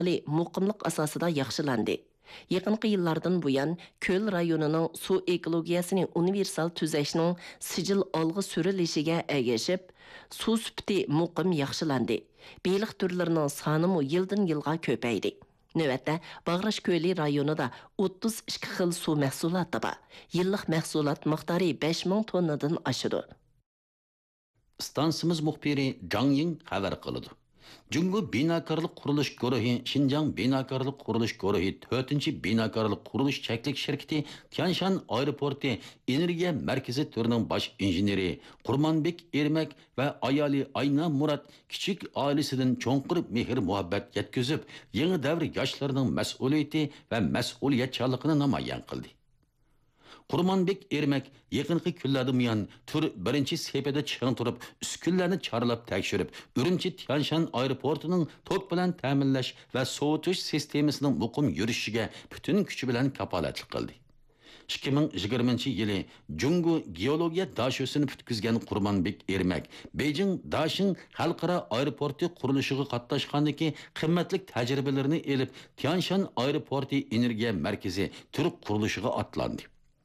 muqimlik asosida yaxshilandi. Yaqinqi yillardan buyon Ko'l rayonining suv ekologiyasini universal tuzashning sijil olg'i surilishiga ergashib, suv sifati muqim yaxshilandi. Beliq turlarining soni yildan yilga ko'paydi. Növətdə Bağraş Köyli rayonida 32 xil suv məhsulatı var. Yıllık məhsulat miqdarı 5000 tonnadan aşıdı. Stansımız muhbiri Zhang Ying xabar qiladi. Jungo binokarlik qurilish guruhi Xinjiang binokarlik qurilish guruhi 4-chi binokarlik qurilish cheklik shirkati Tianshan aeroporti energiya markazi turining bosh injeneri Qurmonbek Ermak va ayoli Ayna Murat kichik oilasidan cho'nqir mehr muhabbat yetkazib, yangi davr yoshlarining mas'uliyati va mas'uliyatchanligini namoyon qildi. Qurmonbek Ermak yaqinqi kunlarda buyon tur birinchi sepida chiqin turib, uskunlarni chorlab tekshirib, Urumchi Tianshan aeroportining tok bilan ta'minlash va sovutish sistemasining muqim yurishiga butun kuchi bilan kapolatlik qildi. 2020-yili Jungo geologiya dashosini putkizgan Qurmonbek Ermak Beijing Dashin xalqaro aeroporti qurilishiga qatnashgandagi qimmatli tajribalarini elib Tianshan aeroporti energiya markazi tur qurilishiga atlandi.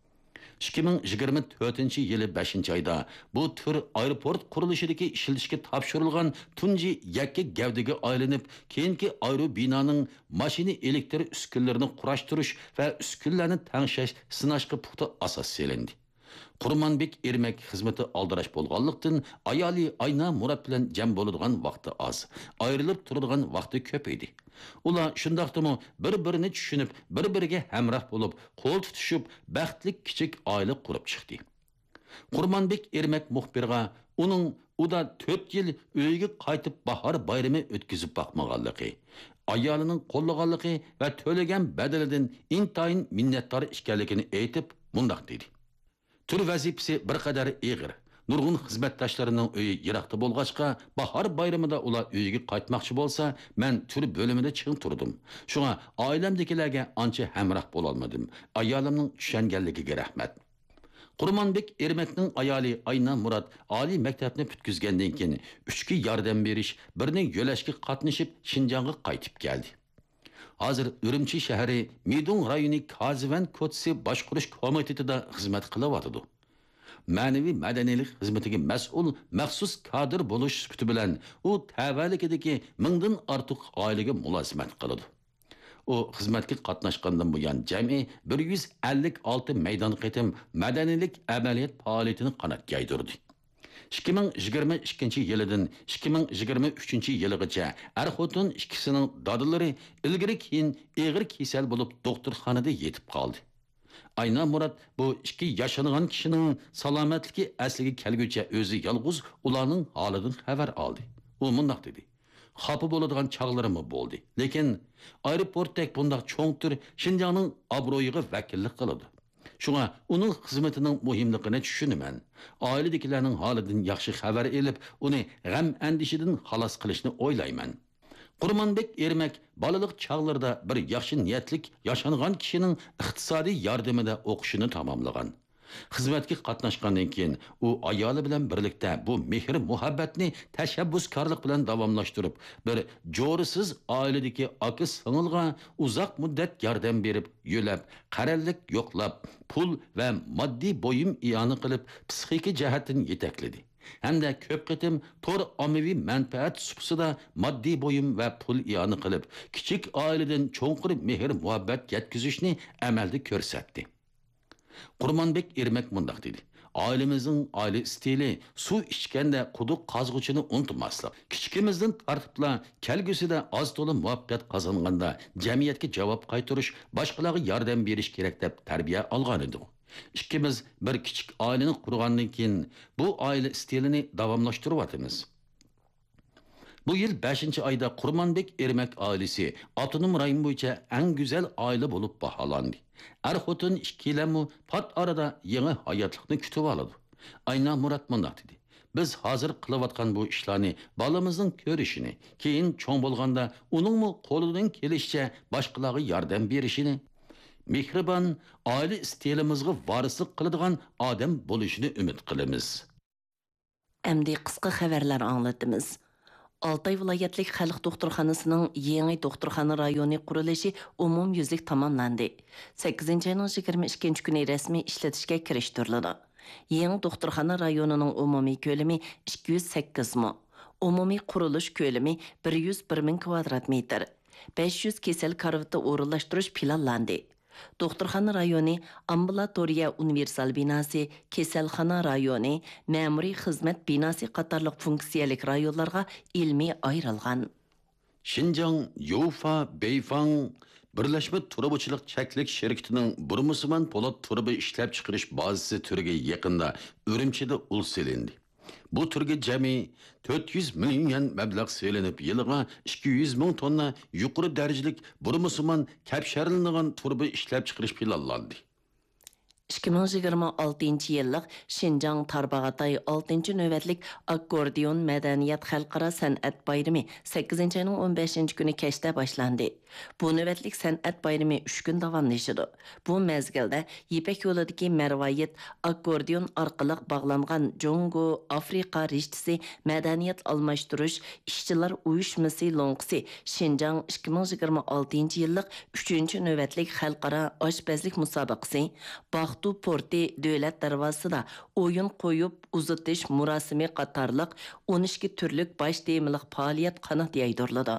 2024-yili 5-oyda bu tür aeroport qurilishidagi ishlatishga topshirilgan tunji yakka gavdaga aylanib, keyingi aero binoning mashina elektr uskunlarini qurashtirish va uskunlarni tangshash sinashga puxta asos selindi. Qurmonbek Ermak xizmati aldirash bo'lganlikdan ayoli Ayna Murat bilan jam bo'ladigan vaqti oz, ayrilib turadigan vaqti ko'p edi. Ular shundaqdimi bir-birini tushunib, bir-biriga hamroh bo'lib, qo'l tutishib, baxtli kichik oila qurib chiqdi. Qurmonbek Ermak muxbirga uning uda 4 yil uyiga qaytib bahor bayrami o'tkazib boqmaganligi, ayolining qo'llaganligi va to'lagan badalidan intayin minnatdor ekanligini aytib, mundaq dedi. Tur vazifasi bir qadar ig'ir. Nurg'un xizmatdoshlarining uyi yiroqda bo'lg'achqa, bahor bayramida ular uyiga qaytmoqchi bo'lsa, men tur bo'limida chiqib turdim. Shunga oilamdagilarga ancha hamroh bo'la olmadim. Ayolimning tushunganligiga rahmat. Qurmonbek Ermakning ayoli Ayna Murat oliy maktabni putkizgandan keyin 3 ga yordam berish, birini yo'lashga qatnashib Xinjiangga qaytib keldi. Hozir Urumchi shahri Midung rayoni Kazivan Kotsi boshqarish komitetida xizmat qilyapti. Ma'naviy madaniylik xizmatiga mas'ul maxsus kadr bo'lish suhbati bilan u tavallikidagi 1000 dan ortiq oilaga mulozimat qiladi. U xizmatga qatnashgandan buyon jami 156 maydon qitim madaniylik amaliyot faoliyatini qanot yaydirdi. 2022-yildan 2023-yilgacha er-xotin ikkisining dadilari ilgari keyin og'ir kasal bo'lib doktorxonada yetib qoldi. Ayna Murat bu ikki yaşanıgan kişinin salomatligi asliga kelguncha o'zi yolg'iz ularning holidan xabar oldi. U mundaq dedi: "Xafa bo'ladigan chaqlarimi bo'ldi, lekin aeroportdek bundaq cho'ng tur Xinjiangning obro'yiga vakillik qiladi. Shunga uning xizmatining muhimligini tushunaman. Oiladagilarning holidan yaxshi xabar elib, uni g'am andishidan xalos qilishni o'ylayman." Qurmonbek Ermak balalik çağlarda bir yaxshi niyatlik yaşanğan kişinin iqtisodiy yordamida o'qishini tamamlagan. Xizmatga qatnashgandan keyin u ayoli bilan birlikda bu mehr muhabbatni tashabbuskorlik bilan davomlashtirib, bir jo'risiz oiladagi aka singilga uzoq muddat yordam berib, yo'lab, qarallik yo'qlab, pul va moddiy bo'yim iyoni qilib, psixik jihatdan yetakladi. Hamda ko'p qitim tor ommaviy manfaat supsida moddiy bo'yim va pul iyoni qilib, kichik oiladan cho'nqir mehr muhabbat yetkazishni amalda ko'rsatdi. Qurmonbek Ermak mundaq dedi: "Ailemizning aile stili suv ichganda quduq qazg'uchini unutmaslik. Kichikimizdan tartibla kelgusida oz to'la muvaffaqiyat qozonganda jamiyatga javob qaytarish, boshqalarga yordam berish kerak deb tarbiya olgan edik. İkimiz bir kichik oilani qurgandan keyin bu oila stilini davomlashtiryapmiz." Bu yil 5-oyda Qurmonbek Ermak oilasi Avtonom rayon bo'yicha eng go'zal oila bo'lib baholandi. Er-xotin ikkilamu pat arada yangi hayotlikni kutib oladi. Ayna Murat mundaq dedi: "Biz hozir qilayotgan bu ishlarni bolamizning ko'rishini, keyin cho'ng bo'lganda uningmi qo'lidan kelishicha boshqalarga yordam berishini, mehribon oila stilimizga varislik qiladigan odam bo'lishini umid qilamiz." Endi qisqa xabarlar anglatamiz. Altay viloyatlik xalq doktorxonasining yangi doktorxona rayoni qurilishi umumyuzlik tamomlandi. 8 ayning 22 kuni rasmiy ishlatishga kirishtiriladi. Yangi doktorxona rayonining umumiy ko'lami 208 mo. Umumiy qurilish ko'lami 101 ming kvadrat metr. 500 kasal karavati o'rinlashtirish planlandi. Doktorxona rayoni, ambulatoriya universal binasi, kasalxona rayoni, ma'muriy xizmat binasi qatorliq funksiyalik rayonlarga ilmiy ayrilgan. Şinjan Yofa Beyfang Birleşme Turabıçılık Çeklik Şirketi'nin Burmusuman Polat Turabı işlep çıkarış bazısı türge yakında Ürümçi'de ul silindi. Bu türge cemi 400 milyon yen meblağ selenip yılığa 200 bin tonna yukarı derecelik Burmusuman kepşerliğin turabı işlep çıkarış planlandı. 2026 yillik Şinjan Tarbağatay 6 növbetlik Akkordeon Medeniyet Xalqara San'at Bayrami 8 ayning 15 kuni kechda başlandı. Bu növbetlik san'at bayrami 3 gün davamlaşıdı. Bu mezgilde Yipek yolidagi Mervayet akkordeon orqali bağlangan Jongo Afrika rishtisi Medeniyet almashtirish ishchilar uyushmasi lo'nqisi Şinjan 2026 yillik 3 növbetlik Xalqara oshpazlik musobaqasi Baxtu Porti Davlat darvozasida o'yin qo'yib uzatish murosimi qatorliq 12 turlik bosh temilik faoliyat qanot yaydiriladi.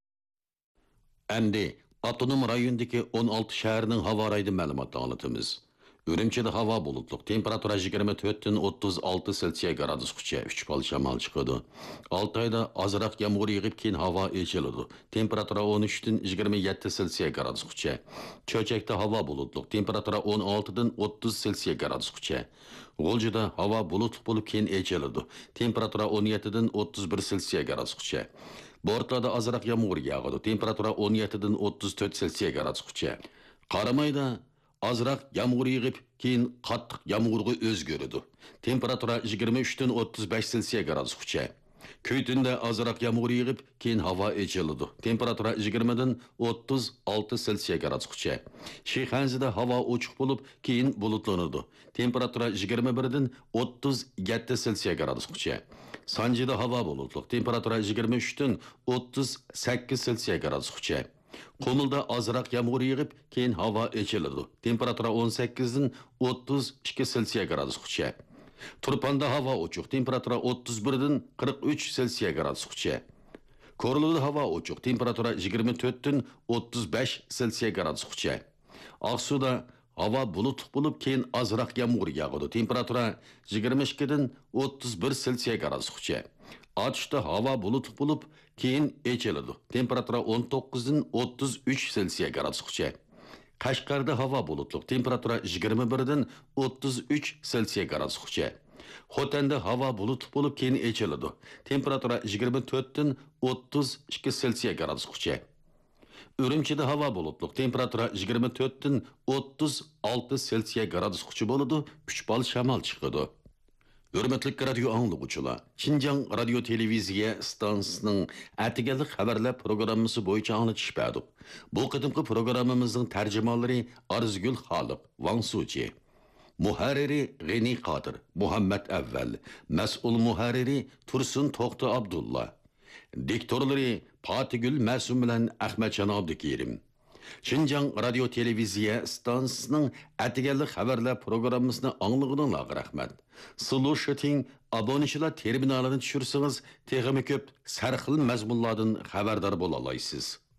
Endi Atonom rayonundaki 16 şehirinin hava raydı məlumatı anlatımız. Ürümçide hava bulutluk, temperatura 24'ten 36 Selsiya gradus kucha, 3 bal şamal çıkıdı. Altayda azırak yağmur yağıp keyin hava eçilidi. Temperatura 13'ten 27 Selsiya gradus kucha. Çöçekte hava bulutluk, temperatura 16'dan 30 Selsiya gradus kucha. Golcuda hava bulut bulup keyin eçilidi. Temperatura 17'den 31 Selsiya gradus kucha. Bortlarda azırak yağmur yağıdı. Temperatura 17'den 34 Selsiya gradus kucha. Qaramayda azırak yağmur yağıp keyin qattiq yağmurga özgörüdü. Temperatura 23'ten 35 Selsiya gradus kucha. Köytünde azırak yağmur yağıp keyin hava eçilidi. Temperatura 20'den 36 Selsiya gradus kucha. Şeyxanzida hava ochiq bo'lib keyin bulutlanadi. Temperatura 21'den 37 Selsiya gradus kucha. Sancıda hava bulutluq. Temperatura 23'ten 38 Selsiya gradus kucha. Qumulda azırak yağmur yağıp keyin hava eçilidi. Temperatura 18'den 32 Selsiya gradus kucha. Turpanda hava ochiq. Temperatura 31'den 43 Selsiya gradus kucha. Korluda hava ochiq. Temperatura 24'ten 35 Selsiya gradus kucha. Aksuda hava bulut bulup keyin azırak yağmur yağıdı. Temperatura 22'den 31 Selsiya gradus kucha. Atışta hava bulut bulup keyin eçilidi. Temperatura 19'dan 33 Selsiya gradus kucha. Qashqarda hava bulutluq. Temperatura 21'den 33 Selsiya gradus kucha. Xotanda hava bulut bulup keyin eçilidi. Temperatura 24'den 32 Selsiya gradus kucha. Ürümçide hava bulutluq. Temperatura 24'den 36 Selsiya gradus kucha boludu. 3 bal şamal çıkıdı. Hürmetlik radyo anlıqçılar. Şinjan radyo televiziya stansının atiganlik xabarlar programmasi bo'yicha anlatış berdik. Bu qadimki programmamizning tarjimonlari Arzgul Xoliq, Wang Suchi, muharriri G'ani Qodir, Muhammad Avval, mas'ul muharriri Tursun To'xti Abdulla, diktorlari Patigul Masum bilan Ahmadjon Abdukerim. Şinjan radyo televiziya stansının atiganlik xabarlar programmasini anglığınızga rahmat. Слушатин, abonechilar terminalini tushirsangiz, texmi ko'p sarxil mazmunlardan xabardor bo'la olasiz.